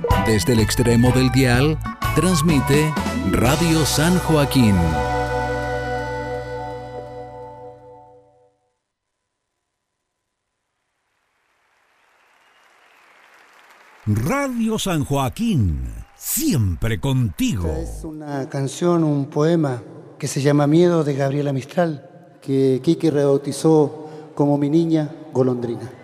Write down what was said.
Desde el extremo del dial, transmite Radio San Joaquín. Radio San Joaquín, siempre contigo. Esta es una canción, un poema que se llama Miedo, de Gabriela Mistral, que Quique rebautizó como Mi Niña Golondrina.